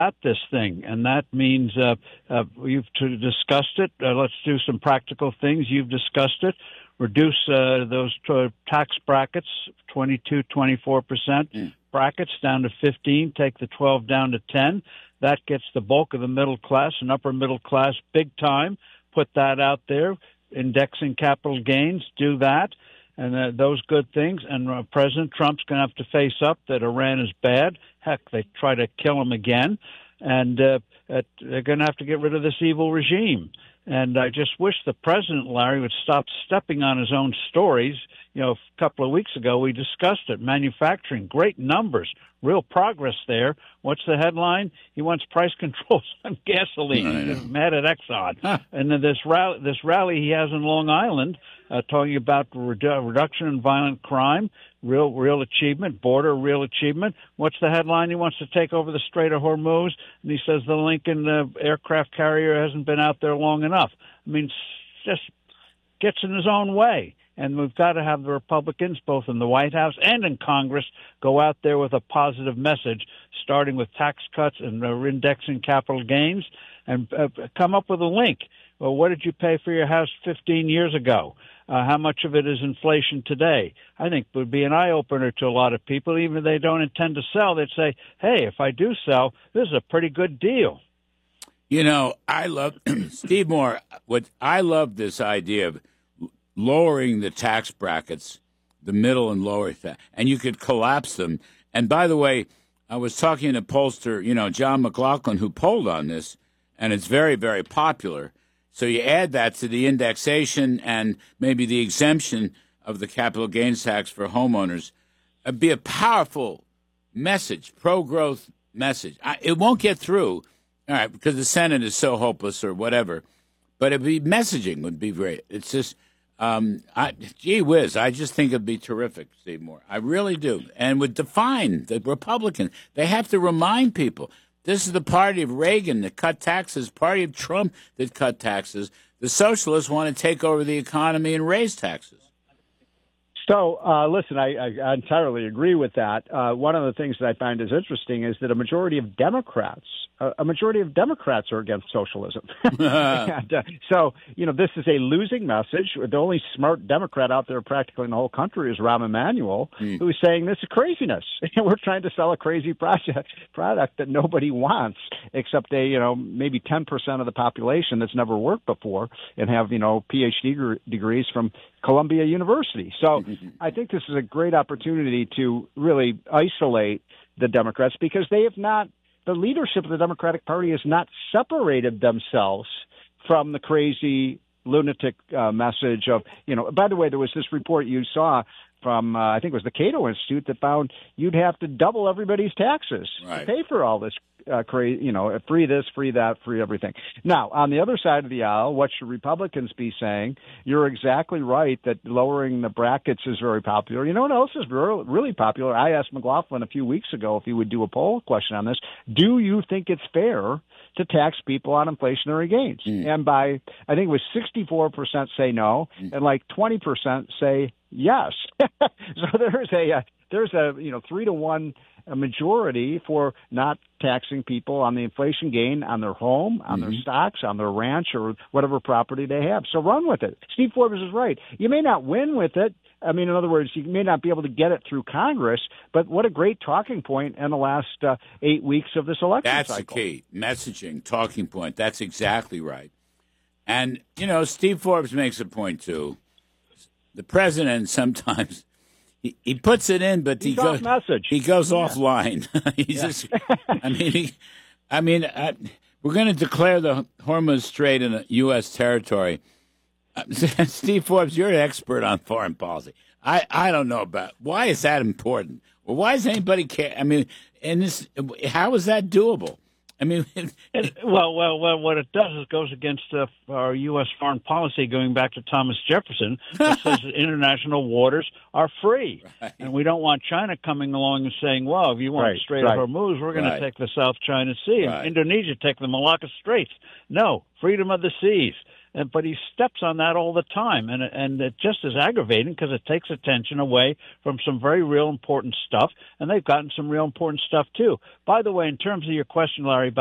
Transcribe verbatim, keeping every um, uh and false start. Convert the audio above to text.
at this thing, and that means uh, uh, you've t- discussed it. Uh, let's do some practical things. You've discussed it. Reduce uh, those t- tax brackets, twenty-two, twenty-four percent mm. brackets down to fifteen. Take the twelve down to ten. That gets the bulk of the middle class and upper middle class big time. Put that out there. Indexing capital gains, do that. And uh, those good things. And uh, President Trump's going to have to face up that Iran is bad. Heck, they try to kill him again. And uh, uh, they're going to have to get rid of this evil regime. And I just wish the president, Larry, would stop stepping on his own stories. You know, a couple of weeks ago, we discussed it. Manufacturing, great numbers, real progress there. What's the headline? He wants price controls on gasoline. He's mad at Exxon. Huh. And then this rally, this rally he has in Long Island, uh, talking about redu- reduction in violent crime, real, real achievement, border, real achievement. What's the headline? He wants to take over the Strait of Hormuz, and he says the Lincoln uh, aircraft carrier hasn't been out there long enough. I mean, just gets in his own way. And we've got to have the Republicans, both in the White House and in Congress, go out there with a positive message, starting with tax cuts and uh, indexing capital gains, and uh, come up with a link. Well, what did you pay for your house fifteen years ago? Uh, how much of it is inflation today? I think it would be an eye-opener to a lot of people. Even if they don't intend to sell, they'd say, hey, if I do sell, this is a pretty good deal. You know, I love, Steve Moore, what I love this idea of lowering the tax brackets, the middle and lower, and you could collapse them. And by the way, I was talking to pollster, you know, John McLaughlin, who polled on this, and it's very, very popular. So you add that to the indexation and maybe the exemption of the capital gains tax for homeowners. It'd be a powerful message, pro-growth message. I, it won't get through, all right, because the Senate is so hopeless or whatever, but it'd be messaging would be great. It's just, um, I, gee whiz, I just think it'd be terrific, Steve Moore. I really do. And would define the Republicans. They have to remind people. This is the party of Reagan that cut taxes, party of Trump that cut taxes. The socialists want to take over the economy and raise taxes. So, uh, listen, I, I entirely agree with that. Uh, one of the things that I find is interesting is that a majority of Democrats, uh, a majority of Democrats are against socialism. and, uh, so, you know, this is a losing message. The only smart Democrat out there practically in the whole country is Rahm Emanuel, mm. who's saying this is craziness. We're trying to sell a crazy project, product that nobody wants, except a, you know, maybe ten percent of the population that's never worked before and have, you know, P H D degrees from Columbia University. So I think this is a great opportunity to really isolate the Democrats because they have not, the leadership of the Democratic Party has not separated themselves from the crazy lunatic uh, message of, you know, by the way, there was this report you saw from, uh, I think it was the Cato Institute that found you'd have to double everybody's taxes right. to pay for all this uh, crazy, you know, free this, free that, free everything. Now, on the other side of the aisle, what should Republicans be saying? You're exactly right that lowering the brackets is very popular. You know what else is re- really popular? I asked McLaughlin a few weeks ago if he would do a poll question on this. Do you think it's fair to tax people on inflationary gains? Mm. And by, I think it was sixty-four percent say no, mm. and like twenty percent say yes. So there's a, uh, there's a, you know, three to one a majority for not taxing people on the inflation gain on their home, on mm-hmm. their stocks, on their ranch, or whatever property they have. So run with it. Steve Forbes is right. You may not win with it. I mean, in other words, you may not be able to get it through Congress, but what a great talking point in the last uh, eight weeks of this election That's cycle. That's the key. Messaging, talking point. That's exactly right. And, you know, Steve Forbes makes a point, too. The president sometimes he, he puts it in, but He's he goes message. he goes yeah. offline. He's yeah. just, I mean, he, I mean, I, we're going to declare the Hormuz Strait in U S territory. Uh, Steve Forbes, you're an expert on foreign policy. I, I don't know about why is that important. Well, why does anybody care? I mean, and this, how is that doable? I mean, it, well, well, well, what it does is goes against uh, our U S foreign policy going back to Thomas Jefferson, that says that international waters are free. Right. And we don't want China coming along and saying, well, if you want right, the Strait right. of Hormuz, we're going right. to take the South China Sea. Right. And Indonesia take the Malacca Straits. No, freedom of the seas. uh, but he steps on that all the time, and and it just is aggravating because it takes attention away from some very real important stuff, and they've gotten some real important stuff too. By the way, in terms of your question, Larry, about